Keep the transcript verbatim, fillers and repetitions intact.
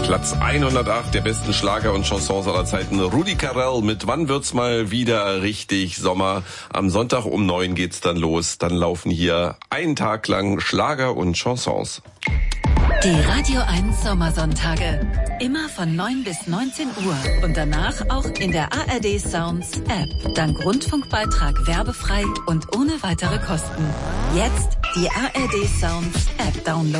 Platz hundertacht der besten Schlager und Chansons aller Zeiten. Rudi Carrell mit Wann wird's mal wieder richtig Sommer? Am Sonntag um neun geht's dann los. Dann laufen hier einen Tag lang Schlager und Chansons. Die Radio eins Sommersonntage. Immer von neun bis neunzehn Uhr. Und danach auch in der A R D Sounds App. Dank Rundfunkbeitrag werbefrei und ohne weitere Kosten. Jetzt die A R D Sounds App downloaden.